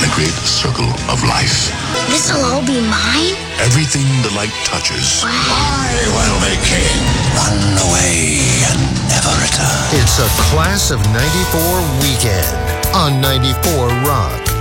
the great circle of life. This'll all be mine? Everything the light touches. Wow. I will be king. Run away and never return. It's a Class of 94 weekend on 94 Rock.